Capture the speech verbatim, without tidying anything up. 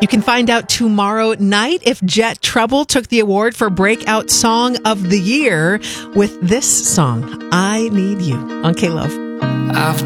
You can find out tomorrow night if Jet Trouble took the award for Breakout Song of the Year with this song, I Need You, on K-Love. I've